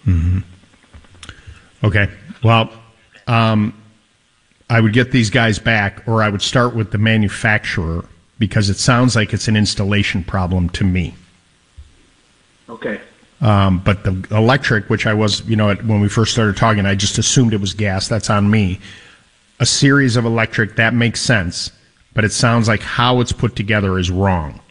Okay. Well, I would get these guys back, or I would start with the manufacturer, because it sounds like it's an installation problem to me. Okay. But the electric, which I was, when we first started talking, I just assumed it was gas. That's on me. A series of electric, that makes sense. But it sounds like how it's put together is wrong.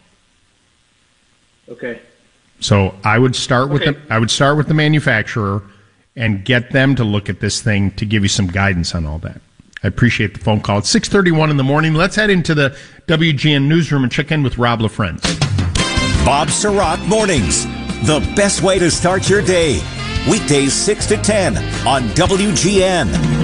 Okay. So I would start with the manufacturer and get them to look at this thing to give you some guidance on all that. I appreciate the phone call. It's 6:31 in the morning. Let's head into the WGN newsroom and check in with Rob LaFrentz. Bob Surratt Mornings, the best way to start your day. Weekdays 6 to 10 on WGN.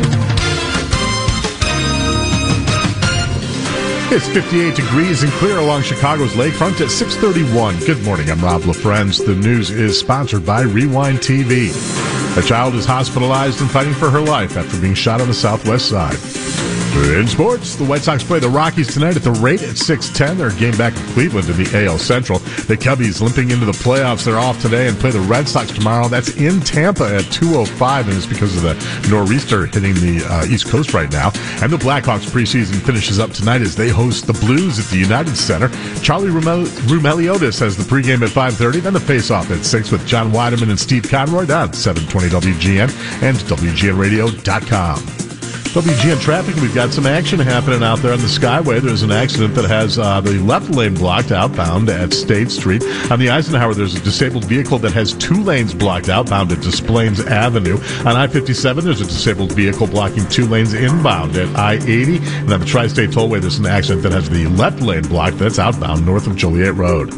It's 58 degrees and clear along Chicago's lakefront at 6:31. Good morning, I'm Rob LaFrentz. The news is sponsored by Rewind TV. A child is hospitalized and fighting for her life after being shot on the southwest side. In sports, the White Sox play the Rockies tonight at the rate at 6:10. Their game back in Cleveland in the AL Central. The Cubbies limping into the playoffs. They're off today and play the Red Sox tomorrow. That's in Tampa at 2:05, and it's because of the nor'easter hitting the East Coast right now. And the Blackhawks preseason finishes up tonight as they host the Blues at the United Center. Charlie Roumeliotis has the pregame at 5:30, then the face-off at 6 with John Weideman and Steve Conroy down at 720 WGN and WGNradio.com. WGN traffic, we've got some action happening out there on the Skyway. There's an accident that has the left lane blocked outbound at State Street. On the Eisenhower, there's a disabled vehicle that has 2 lanes blocked outbound at Des Plaines Avenue. On I-57, there's a disabled vehicle blocking 2 lanes inbound at I-80. And on the Tri-State Tollway, there's an accident that has the left lane blocked that's outbound north of Joliet Road.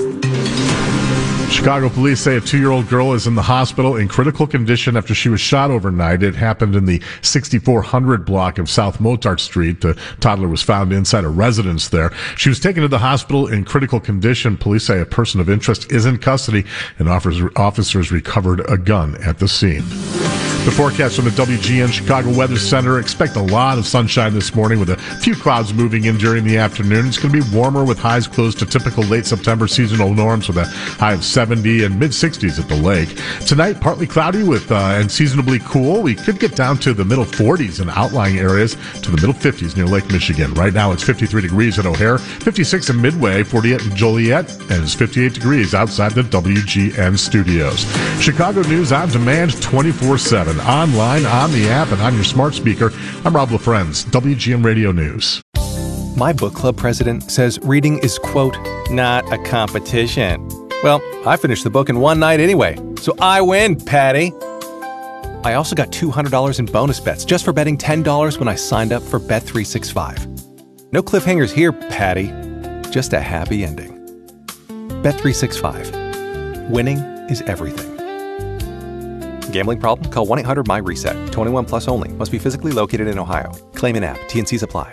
Chicago police say a 2-year-old girl is in the hospital in critical condition after she was shot overnight. It happened in the 6400 block of South Mozart Street. The toddler was found inside a residence there. She was taken to the hospital in critical condition. Police say a person of interest is in custody, and officers recovered a gun at the scene. The forecast from the WGN Chicago Weather Center: expect a lot of sunshine this morning with a few clouds moving in during the afternoon. It's going to be warmer with highs close to typical late September seasonal norms with a high of 70 and mid-60s at the lake. Tonight, partly cloudy with and seasonably cool. We could get down to the middle 40s in outlying areas to the middle 50s near Lake Michigan. Right now, it's 53 degrees at O'Hare, 56 in Midway, 48 in Joliet, and it's 58 degrees outside the WGN studios. Chicago News on demand 24/7. Online, on the app, and on your smart speaker. I'm Rob LaFrentz, WGN Radio News. My book club president says reading is, quote, not a competition. Well, I finished the book in one night anyway, so I win, Patty. I also got $200 in bonus bets just for betting $10 when I signed up for Bet365. No cliffhangers here, Patty. Just a happy ending. Bet365. Winning is everything. Gambling problem? Call 1-800-MY-RESET. 21 plus only. Must be physically located in Ohio. Claim in app. T&Cs apply.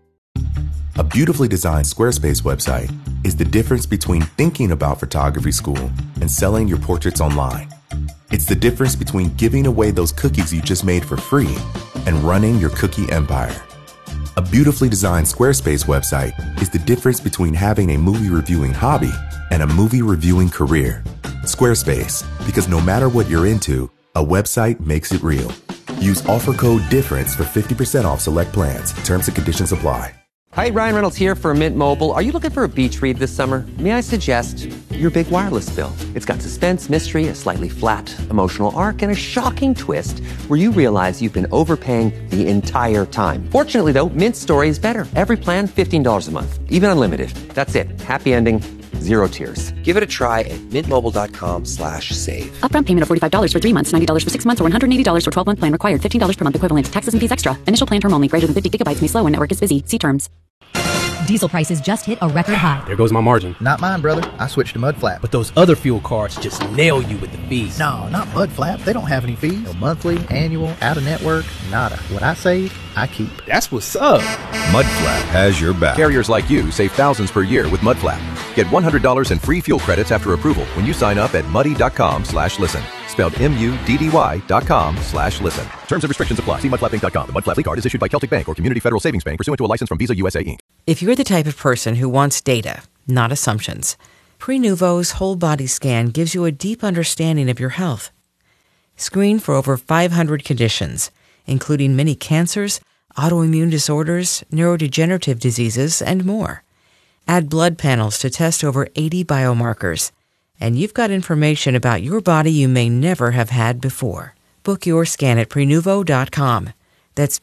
A beautifully designed Squarespace website is the difference between thinking about photography school and selling your portraits online. It's the difference between giving away those cookies you just made for free and running your cookie empire. A beautifully designed Squarespace website is the difference between having a movie reviewing hobby and a movie reviewing career. Squarespace, because no matter what you're into, a website makes it real. Use offer code DIFFERENCE for 50% off select plans. Terms and conditions apply. Hi, Ryan Reynolds here for Mint Mobile. Are you looking for a beach read this summer? May I suggest your big wireless bill? It's got suspense, mystery, a slightly flat, emotional arc, and a shocking twist where you realize you've been overpaying the entire time. Fortunately, though, Mint's story is better. Every plan, $15 a month. Even unlimited. That's it. Happy ending. Zero tears. Give it a try at mintmobile.com/save. Upfront payment of $45 for 3 months, $90 for 6 months, or $180 for 12-month plan required. $15 per month equivalent. Taxes and fees extra. Initial plan term only. Greater than 50 gigabytes may slow when network is busy. See terms. Diesel prices just hit a record high. There goes my margin. Not mine, brother. I switched to Mudflap. But those other fuel cards just nail you with the fees. No, not Mudflap. They don't have any fees. No monthly, annual, out-of-network, nada. What I save, I keep. That's what's up. Mudflap has your back. Carriers like you save thousands per year with Mudflap. Get $100 in free fuel credits after approval when you sign up at muddy.com/listen. Spelled MUDDY.com/listen. Terms and restrictions apply. See mudflappinc.com. The Mudflap card is issued by Celtic Bank or Community Federal Savings Bank pursuant to a license from Visa USA Inc. If you're the type of person who wants data, not assumptions, Prenuvo's whole body scan gives you a deep understanding of your health. Screen for over 500 conditions, including many cancers, autoimmune disorders, neurodegenerative diseases, and more. Add blood panels to test over 80 biomarkers. And you've got information about your body you may never have had before. Book your scan at Prenuvo.com. That's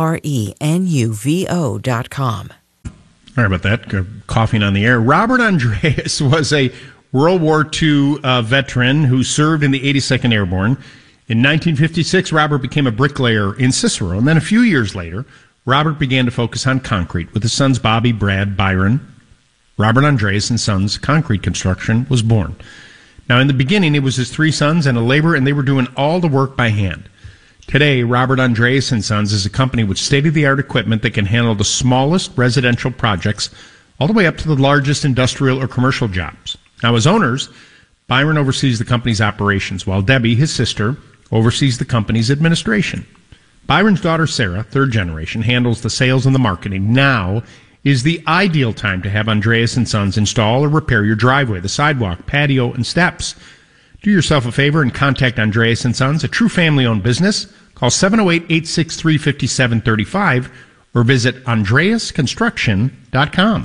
Prenuvo.com. Sorry about that. Coughing on the air. Robert Andreas was a World War II veteran who served in the 82nd Airborne. In 1956, Robert became a bricklayer in Cicero. And then a few years later, Robert began to focus on concrete with his sons Bobby, Brad, Byron. Robert Andreas and Sons Concrete Construction was born. Now, in the beginning, it was his three sons and a laborer, and they were doing all the work by hand. Today, Robert Andreas and Sons is a company with state-of-the-art equipment that can handle the smallest residential projects all the way up to the largest industrial or commercial jobs. Now, as owners, Byron oversees the company's operations, while Debbie, his sister, oversees the company's administration. Byron's daughter, Sarah, third generation, handles the sales and the marketing. Now is the ideal time to have Andreas and Sons install or repair your driveway, the sidewalk, patio, and steps. Do yourself a favor and contact Andreas and Sons, a true family-owned business. Call 708-863-5735 or visit andreasconstruction.com.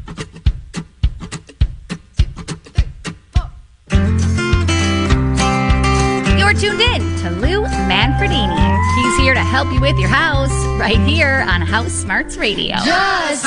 You're tuned in to Lou Manfredini. He's here to help you with your house right here on House Smarts Radio. Just